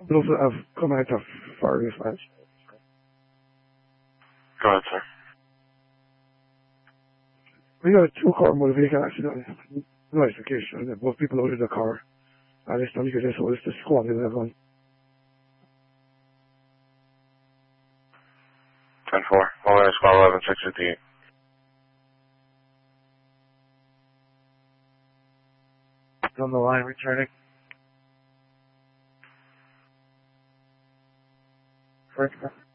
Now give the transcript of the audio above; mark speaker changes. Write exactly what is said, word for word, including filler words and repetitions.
Speaker 1: Those have come out of fire dispatch.
Speaker 2: Go ahead, sir.
Speaker 1: We got a two-car motor vehicle accident. No identification. Both people loaded the car. And this time you could just hold the squad in that one.
Speaker 2: ten four. All right, squad eleven six fifty-eight.
Speaker 3: On the line, returning. First.